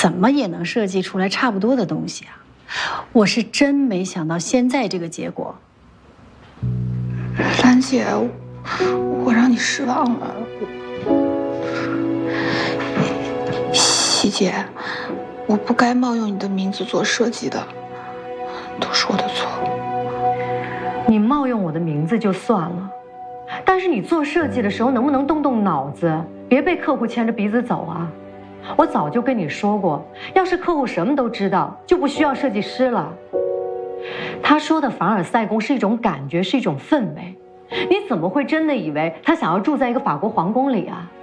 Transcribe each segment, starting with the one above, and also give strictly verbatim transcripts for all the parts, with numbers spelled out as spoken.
怎么也能设计出来差不多的东西啊！我是真没想到现在这个结果。 兰姐，我让你失望了。希姐，我不该冒用你的名字做设计的，都是我的错。 你冒用我的名字就算了，但是你做设计的时候能不能动动脑子，别被客户牵着鼻子走啊！我早就跟你说过，要是客户什么都知道，就不需要设计师了。他说的凡尔赛宫是一种感觉，是一种氛围，你怎么会真的以为他想要住在一个法国皇宫里啊？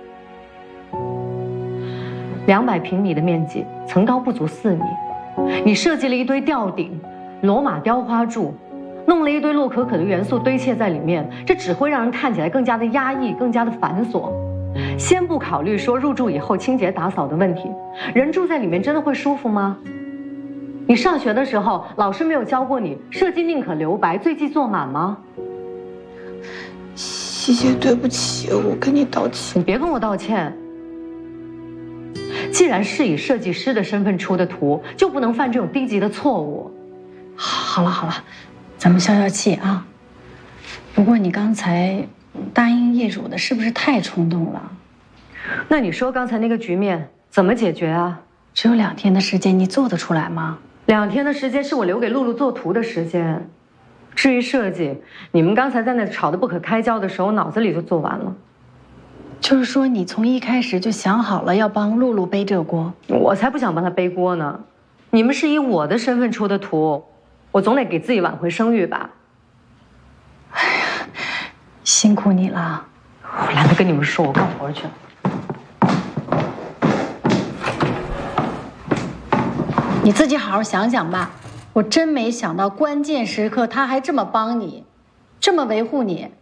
两百平米的面积，层高不足四米，你设计了一堆吊顶、罗马雕花柱，弄了一堆洛可可的元素堆砌在里面，这只会让人看起来更加的压抑，更加的繁琐。先不考虑说入住以后清洁打扫的问题，人住在里面真的会舒服吗？你上学的时候，老师没有教过你设计宁可留白，最忌做满吗？ 希姐，对不起，我跟你道歉。 你别跟我道歉。既然是以设计师的身份出的图，就不能犯这种低级的错误。 好了好了，咱们消消气啊。不过你刚才答应业主的是不是太冲动了？ 那你说刚才那个局面怎么解决啊？ 只有两天的时间，你做得出来吗？ 两天的时间是我留给露露做图的时间。至于设计，你们刚才在那吵得不可开交的时候，脑子里就做完了。 就是说你从一开始就想好了要帮露露背这锅？ 我才不想帮她背锅呢。你们是以我的身份出的图，我总得给自己挽回声誉吧。 哎呀，辛苦你了。 我懒得跟你们说，我干活去了。 你自己好好想想吧。我真没想到关键时刻他还这么帮你，这么维护你。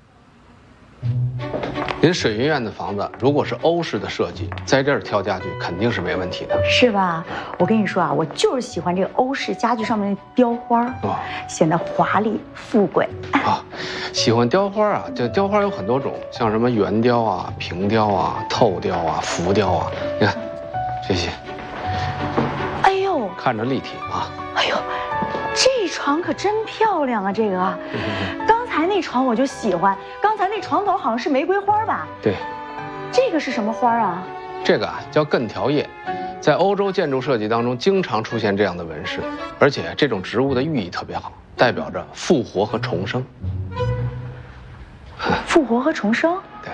您水云苑的房子如果是欧式的设计，在这儿挑家具肯定是没问题的， 是吧？我跟你说啊，我就是喜欢这个欧式家具上面的雕花，哦，显得华丽富贵。 啊，喜欢雕花啊？这雕花有很多种，像什么圆雕啊、平雕啊、透雕啊、浮雕啊。你看这些， 哎呦， 看着立体啊。 哎呦，这床可真漂亮啊！这个，刚才那床我就喜欢。刚才那床头好像是玫瑰花吧？ 对。 这个是什么花啊？ 这个啊叫艮条叶，在欧洲建筑设计当中经常出现这样的纹饰，而且这种植物的寓意特别好，代表着复活和重生。 复活和重生？ 对。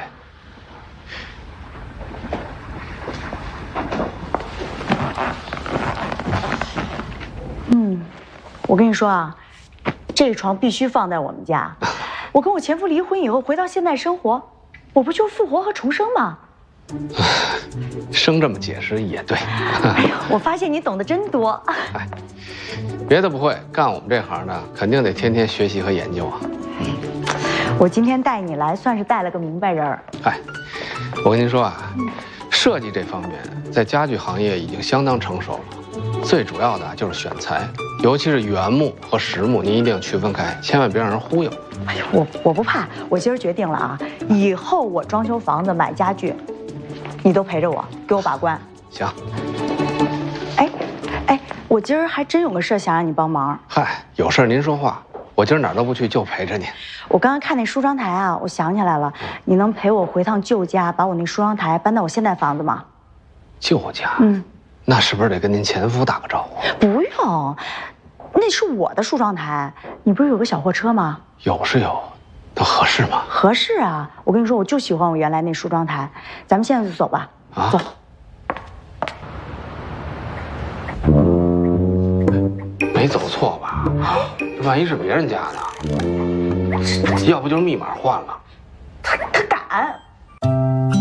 嗯，我跟你说啊，这个床必须放在我们家。我跟我前夫离婚以后回到现代生活，我不就复活和重生吗？ 生这么解释也对。 哎呦，我发现你懂得真多。 哎，别的不会，干我们这行的肯定得天天学习和研究啊。 我今天带你来，算是带了个明白人儿。 哎，我跟您说啊，设计这方面在家具行业已经相当成熟了。最主要的就是选材，尤其是原木和实木，您一定要区分开，千万别让人忽悠。 哎呦，我我不怕，我今儿决定了啊，以后我装修房子、买家具，你都陪着我，给我把关。 行。 哎，哎，我今儿还真有个事想让你帮忙。 嗨，有事您说话，我今儿哪儿都不去，就陪着您。 我刚刚看那梳妆台啊，我想起来了，你能陪我回趟旧家，把我那梳妆台搬到我现在房子吗？ 旧家？ 嗯。 那是不是得跟您前夫打个招呼？ 不用，那是我的梳妆台。你不是有个小货车吗？ 有是有，那合适吗？ 合适啊！我跟你说，我就喜欢我原来那梳妆台。咱们现在就走吧。啊，走。 没走错吧？这万一是别人家的，要不就是密码换了。 他他敢